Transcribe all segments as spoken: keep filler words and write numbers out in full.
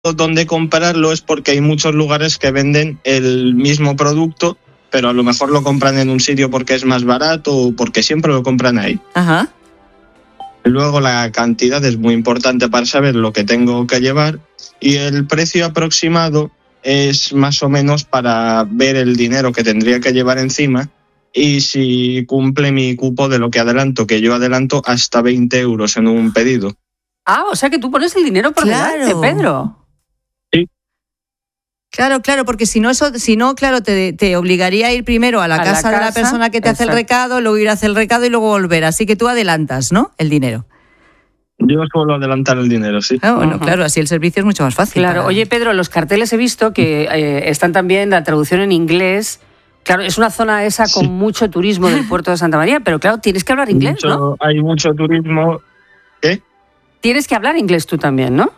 dónde comprarlo es porque hay muchos lugares que venden el mismo producto, pero a lo mejor lo compran en un sitio porque es más barato o porque siempre lo compran ahí. Ajá. Luego la cantidad es muy importante para saber lo que tengo que llevar y el precio aproximado es más o menos para ver el dinero que tendría que llevar encima y si cumple mi cupo de lo que adelanto, que yo adelanto hasta veinte euros en un pedido. Ah, o sea que tú pones el dinero por Claro. delante, Pedro. Sí. Claro, claro, porque si no, eso, si no, claro, te, te obligaría a ir primero a la, A la casa, de la casa, persona que te hace el exacto. recado, luego ir a hacer el recado y luego volver. Así que tú adelantas, ¿no? El dinero. Yo suelo adelantar el dinero, sí. Ah, bueno, Ujú. claro, así el servicio es mucho más fácil. Claro. para- Oye, Pedro, los carteles he visto que eh, están también la traducción en inglés. Claro, es una zona esa con Sí. mucho turismo del puerto de Santa María, pero claro, tienes que hablar inglés, Mucho- ¿no? Hay mucho turismo. ¿Qué? Tienes que hablar inglés tú también, ¿no?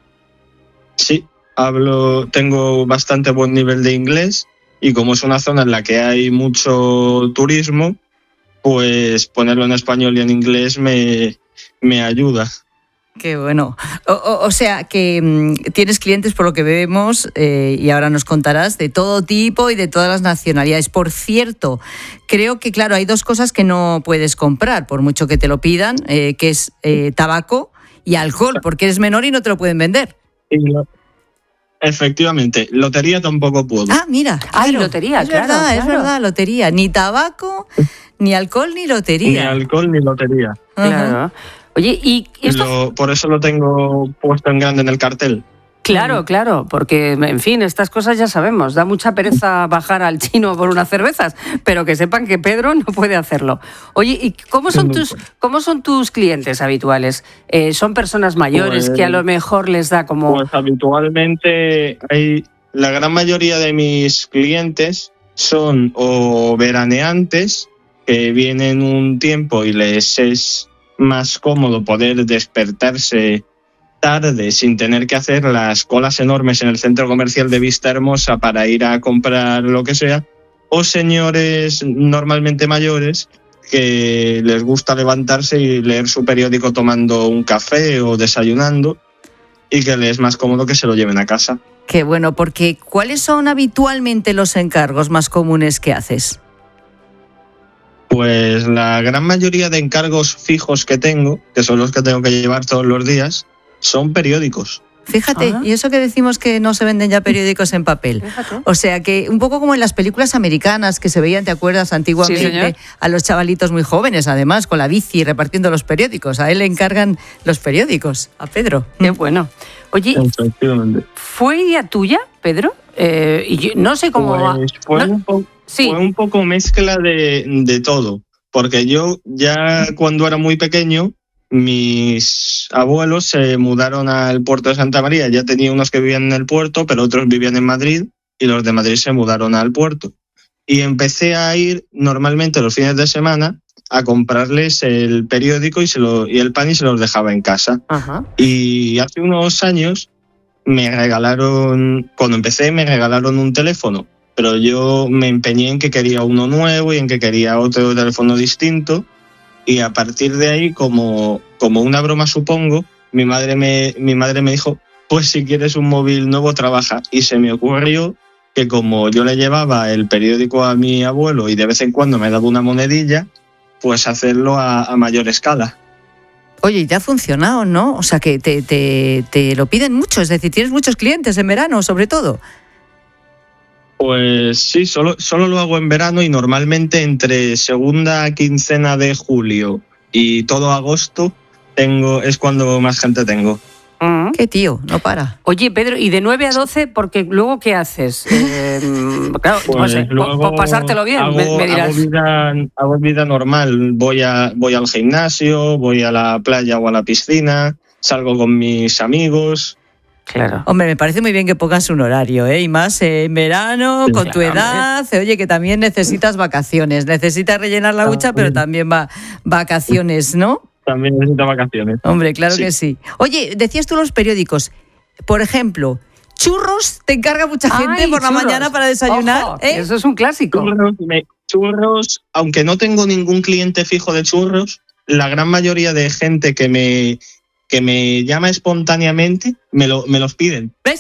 Sí, hablo, tengo bastante buen nivel de inglés y como es una zona en la que hay mucho turismo, pues ponerlo en español y en inglés me, me ayuda. Qué bueno. O, o- o sea, que mm, tienes clientes, por lo que vemos, eh, y ahora nos contarás, de todo tipo y de todas las nacionalidades. Por cierto, creo que, claro, hay dos cosas que no puedes comprar, por mucho que te lo pidan, eh, que es eh, tabaco y alcohol, porque eres menor y no te lo pueden vender. Y lo- efectivamente, lotería tampoco puedo. Ah, mira. Ay, claro. lotería, es claro, verdad, es claro. verdad, lotería. Ni tabaco, ni alcohol, ni Ni lotería. alcohol ni lotería. Ajá. Claro. Oye, y esto... Lo- por eso lo tengo puesto en grande en el cartel. Claro, claro, porque, en fin, estas cosas ya sabemos. Da mucha pereza bajar al chino por unas cervezas, pero que sepan que Pedro no puede hacerlo. Oye, ¿y cómo son tus, cómo son tus clientes habituales? Eh, ¿Son personas mayores Pues- que a lo mejor les da como... Pues habitualmente hay la gran mayoría de mis clientes son o veraneantes que vienen un tiempo y les es más cómodo poder despertarse tarde sin tener que hacer las colas enormes en el centro comercial de Vista Hermosa para ir a comprar lo que sea, o señores normalmente mayores que les gusta levantarse y leer su periódico tomando un café o desayunando y que les es más cómodo que se lo lleven a casa. Qué bueno, porque ¿cuáles son habitualmente los encargos más comunes que haces? Pues la gran mayoría de encargos fijos que tengo, que son los que tengo que llevar todos los días, son periódicos. Fíjate, Ah. y eso que decimos que no se venden ya periódicos en papel. Fíjate. O sea que un poco como en las películas americanas que se veían, ¿te acuerdas? Sí, Antiguamente señor. a los chavalitos muy jóvenes, además, con la bici repartiendo los periódicos. A él le encargan los periódicos, a Pedro. Qué bueno. Oye, Efectivamente. ¿fue idea tuya, Pedro? Eh, y yo no sé cómo... va- Pues fue, no- un po- Sí. fue un poco mezcla de, de todo, porque yo ya cuando era muy pequeño, mis abuelos se mudaron al puerto de Santa María. Ya tenía unos que vivían en el puerto, pero otros vivían en Madrid y los de Madrid se mudaron al puerto. Y empecé a ir normalmente los fines de semana a comprarles el periódico y, se lo, y el pan y se los dejaba en casa. Ajá. Y hace unos años me regalaron, cuando empecé me regalaron un teléfono, pero yo me empeñé en que quería uno nuevo y en que quería otro teléfono distinto. Y a partir de ahí, como, como una broma supongo, mi madre, me, mi madre me dijo, pues si quieres un móvil nuevo, trabaja. Y se me ocurrió que como yo le llevaba el periódico a mi abuelo y de vez en cuando me daba una monedilla, pues hacerlo a, a mayor escala. Oye, y te ha funcionado, ¿no? O sea que te, te, te lo piden mucho, es decir, tienes muchos clientes en verano, sobre todo. Pues sí, solo, solo lo hago en verano y normalmente entre segunda quincena de julio y todo agosto tengo, es cuando más gente tengo. Mm. Qué tío, no para. Oye, Pedro, ¿y de nueve a doce? Porque luego, ¿qué haces? Eh, claro, Pues no sé, luego por pasártelo bien, hago, me, me dirás. hago vida, hago vida normal. Voy, a, voy al gimnasio, voy a la playa o a la piscina, salgo con mis amigos. Claro. Hombre, me parece muy bien que pongas un horario, ¿eh? Y más eh, en verano, Sí, con tu claro, edad. Oye, que también necesitas vacaciones. Necesitas rellenar la hucha, pero también va vacaciones, ¿no? También necesito vacaciones. Hombre, claro Sí. que sí. Oye, decías tú los periódicos. Por ejemplo, churros te encarga mucha gente Ay, por la churros. mañana para desayunar. Ojo, ¿eh? Eso es un clásico. Churros, me- churros, aunque no tengo ningún cliente fijo de churros, la gran mayoría de gente que me, que me llama espontáneamente, me, lo, me los piden. ¿Ves?